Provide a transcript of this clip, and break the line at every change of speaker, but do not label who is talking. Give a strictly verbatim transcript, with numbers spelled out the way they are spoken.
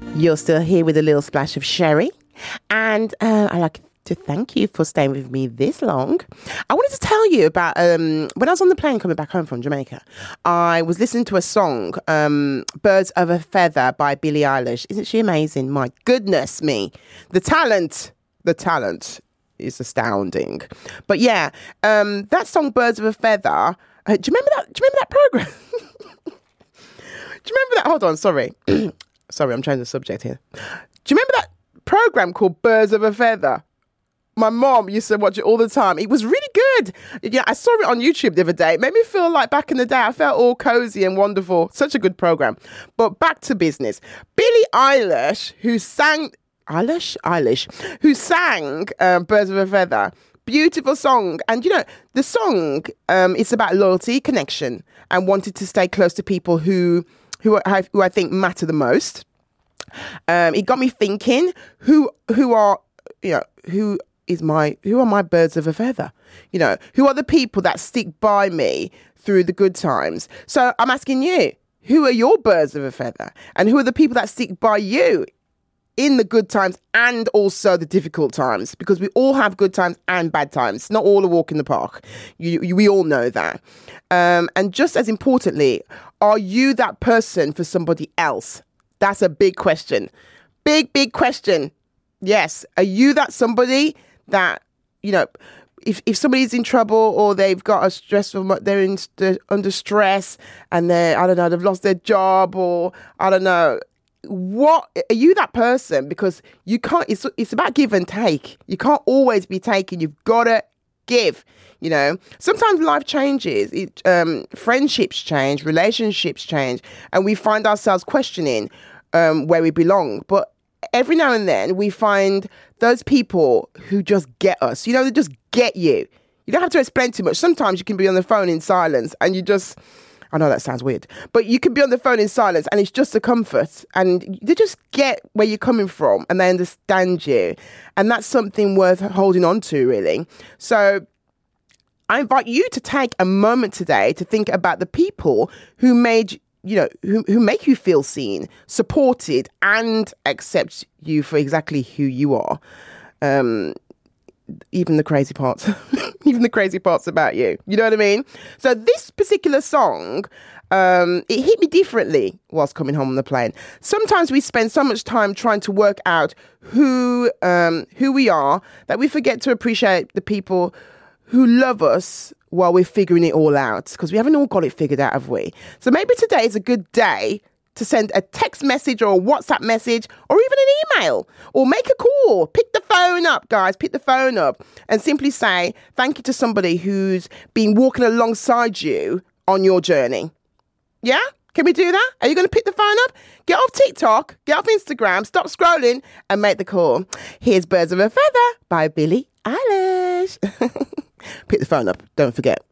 You're still here with a little splash of sherry. And uh, I'd like to thank you for staying with me this long. I wanted to tell you about um, when I was on the plane coming back home from Jamaica, I was listening to a song, um, Birds of a Feather by Billie Eilish. Isn't she amazing? My goodness me. The talent, the talent is astounding. But yeah, um, that song, Birds of a Feather, uh, do you remember that? Do you remember that program? Do you remember that? Hold on, sorry. Sorry, I'm changing the subject here. Do you remember that program called Birds of a Feather? My mom used to watch it all the time. It was really good. Yeah, I saw it on YouTube the other day. It made me feel like back in the day. I felt all cozy and wonderful. Such a good program. But back to business. Billie Eilish, who sang... Eilish? Eilish. Who sang um, Birds of a Feather. Beautiful song. And, you know, the song, um, it's about loyalty, connection, and wanted to stay close to people who... Who I, who I think matter the most. Um, it got me thinking, who who are you know who is my who are my birds of a feather? You know, who are the people that stick by me through the good times? So I'm asking you, who are your birds of a feather, and who are the people that stick by you in the good times and also the difficult times? Because we all have good times and bad times. Not all a walk in the park. You, you, we all know that. Um, and just as importantly, are you that person for somebody else? That's a big question. Big, big question. Yes. Are you that somebody that, you know, if, if somebody's in trouble or they've got a stressful, they're in, they're under stress and they're, I don't know, they've lost their job or, I don't know, what are you that person? Because you can't, it's, it's about give and take. You can't always be taking. You've got to give. You know, sometimes life changes, it, um, friendships change, relationships change, and we find ourselves questioning um, where we belong. But every now and then we find those people who just get us, you know, they just get you. You don't have to explain too much. Sometimes you can be on the phone in silence and you just, I know that sounds weird, but you can be on the phone in silence and it's just a comfort and they just get where you're coming from and they understand you. And that's something worth holding on to, really. So I invite you to take a moment today to think about the people who made, you know, who, who make you feel seen, supported, and accept you for exactly who you are. Um, even the crazy parts, even the crazy parts about you. You know what I mean? So this particular song, um, it hit me differently whilst coming home on the plane. Sometimes we spend so much time trying to work out who, um, who we are that we forget to appreciate the people who love us while we're figuring it all out, because we haven't all got it figured out, have we? So maybe today is a good day to send a text message or a WhatsApp message or even an email or make a call. Pick the phone up, guys. Pick the phone up and simply say thank you to somebody who's been walking alongside you on your journey. Yeah? Can we do that? Are you going to pick the phone up? Get off TikTok, get off Instagram, stop scrolling and make the call. Here's Birds of a Feather by Billie Eilish. Pick the phone up. Don't forget.